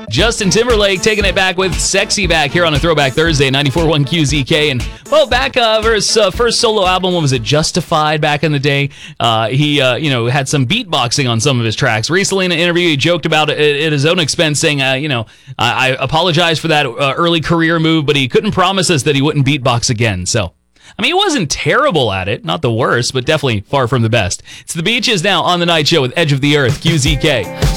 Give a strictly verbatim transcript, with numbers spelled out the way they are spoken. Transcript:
Justin Timberlake taking it back with Sexy Back here on a Throwback Thursday, ninety-four point one Q Z K. And, well, back uh, for his uh, first solo album, what was it, Justified, back in the day? Uh, he, uh, you know, had some beatboxing on some of his tracks. Recently in an interview, he joked about it at his own expense, saying, uh, you know, I, I apologize for that uh, early career move, but he couldn't promise us that he wouldn't beatbox again, so... I mean, he wasn't terrible at it. Not the worst, but definitely far from the best. It's The Beaches now on The Night Show with Edge of the Earth, Q Z K.